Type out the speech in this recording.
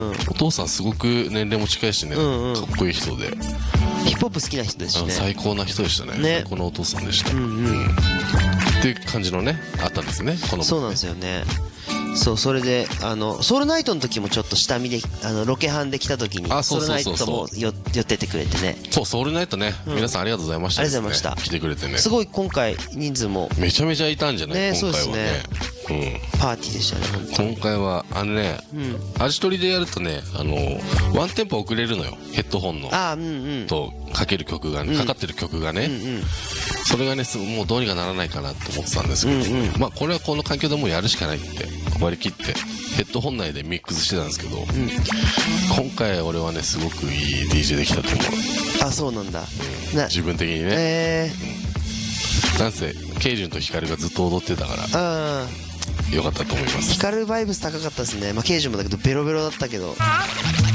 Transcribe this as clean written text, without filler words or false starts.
お父さんすごく年齢も近いしね、かっこいい人で、 ヒップホップ好きな人ですしね。 最高な人でしたね。最高のお父さんでした。っていう感じのね、あったんですね、この。 そうなんですよね。そう、それでソウルナイトの時もちょっと下見でロケハンで来た時にソウルナイトも寄っててくれてね。 そう、ソウルナイトね、皆さんありがとうございました。 ありがとうございました。 来てくれてね。 すごい今回人数もめちゃめちゃいたんじゃない？今回はね。 パーティーでしたね。 今回は味取りでやるとね、ワンテンポ遅れるのよ、ヘッドホンのとかける曲がね、かかってる曲がね。それがね、もうどうにかならないかなと思ってたんですけど、まあこれはこの環境でもうやるしかないって割り切ってヘッドホン内でミックスしてたんですけど、今回俺はねすごくいい DJ できたと思う。 あ、そうなんだ。 自分的にね。なんせケイジュンとヒカルがずっと踊ってたからよかったと思います。 ヒカルバイブス高かったですね。まあケイジュンもだけどベロベロだったけど。